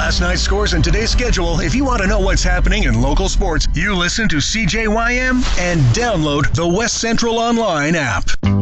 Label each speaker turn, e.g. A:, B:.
A: last night's scores and today's schedule, if you want to know what's happening in local sports, you listen to CJYM and download the West Central Online app.